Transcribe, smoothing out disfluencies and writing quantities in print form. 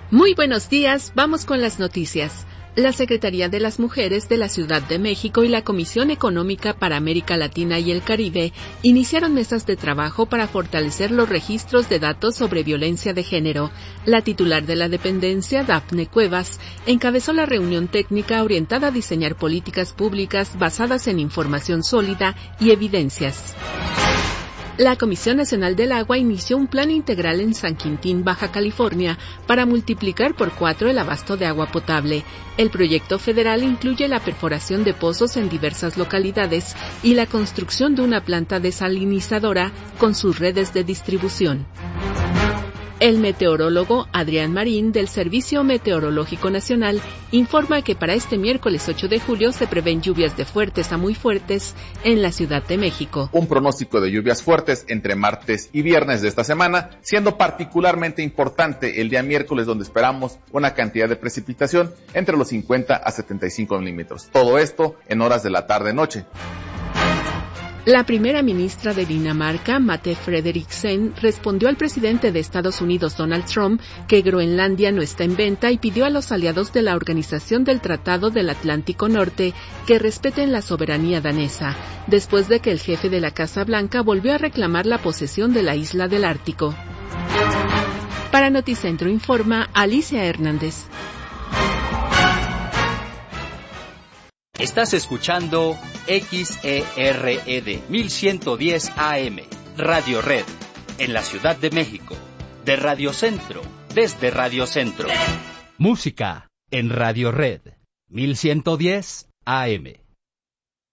Muy buenos días, vamos con las noticias. La Secretaría de las Mujeres de la Ciudad de México y la Comisión Económica para América Latina y el Caribe iniciaron mesas de trabajo para fortalecer los registros de datos sobre violencia de género. La titular de la dependencia, Dafne Cuevas, encabezó la reunión técnica orientada a diseñar políticas públicas basadas en información sólida y evidencias. La Comisión Nacional del Agua inició un plan integral en San Quintín, Baja California, para multiplicar por 4 el abasto de agua potable. El proyecto federal incluye la perforación de pozos en diversas localidades y la construcción de una planta desalinizadora con sus redes de distribución. El meteorólogo Adrián Marín, del Servicio Meteorológico Nacional, informa que para este miércoles 8 de julio se prevén lluvias de fuertes a muy fuertes en la Ciudad de México. Un pronóstico de lluvias fuertes entre martes y viernes de esta semana, siendo particularmente importante el día miércoles, donde esperamos una cantidad de precipitación entre los 50 a 75 milímetros. Todo esto en horas de la tarde-noche. La primera ministra de Dinamarca, Mette Frederiksen, respondió al presidente de Estados Unidos, Donald Trump, que Groenlandia no está en venta y pidió a los aliados de la Organización del Tratado del Atlántico Norte que respeten la soberanía danesa, después de que el jefe de la Casa Blanca volvió a reclamar la posesión de la isla del Ártico. Para Noticentro informa Alicia Hernández. Estás escuchando XERED 1110 AM, Radio Red, en la Ciudad de México, de Radio Centro, desde Radio Centro. Música en Radio Red 1110 AM.